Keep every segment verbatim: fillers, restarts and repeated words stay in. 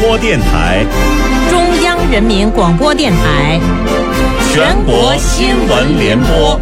播电台、 中央人民广播电台全国新闻联播。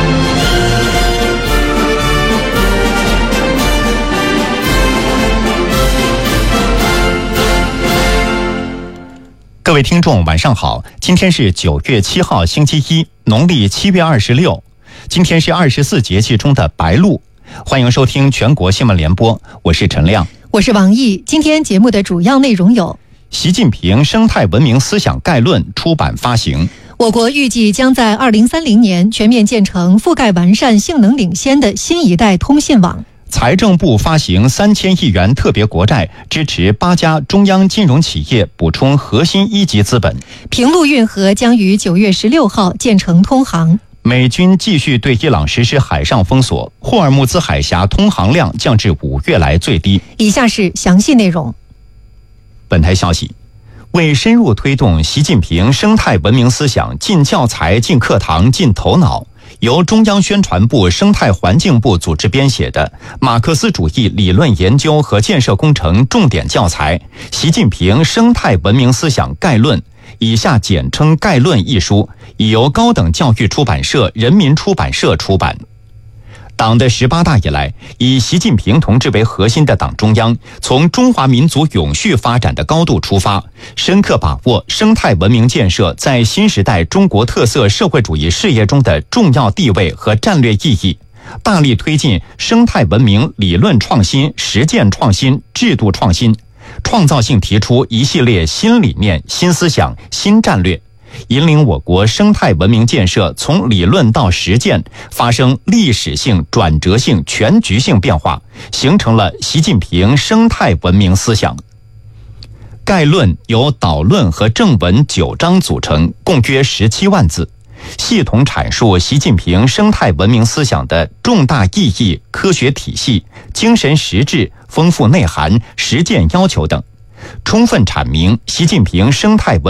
各位听众晚上好，今天是九月七号星期一，农历七月二十六，今天是二十四节气中的白露。欢迎收听全国新闻联播，我是陈亮， 我是王毅。今天节目的主要内容有： 习近平生态文明思想概论出版发行； 我国预计将在二零三零年全面建成覆盖完善、性能领先的新一代通信网； 财政部发行三千亿元特别国债，支持八家中央金融企业补充核心一级资本； 平陆运河将于九月十六号建成通航； 美军继续对伊朗实施海上封锁，霍尔木兹海峡通航量降至五月来最低。 以下是详细内容。 本台消息，为深入推动习近平生态文明思想进教材、进课堂、进头脑，由中央宣传部生态环境部组织编写的《马克思主义理论研究和建设工程重点教材：习近平生态文明思想概论》以下简称概论一书，已由高等教育出版社人民出版社出版。党的十八大以来，以习近平同志为核心的党中央，从中华民族永续发展的高度出发，深刻把握生态文明建设在新时代中国特色社会主义事业中的重要地位和战略意义，大力推进生态文明理论创新、实践创新、制度创新，创造性提出一系列新理念、新思想、新战略，引领我国生态文明建设从理论到实践发生历史性、转折性、全局性变化，形成了习近平生态文明思想。概论由导论和正文九章组成，共约十七万字，系统阐述习近平生态文明思想的重大意义、科学体系、精神实质、丰富内涵、实践要求等，充分阐明习近平生态文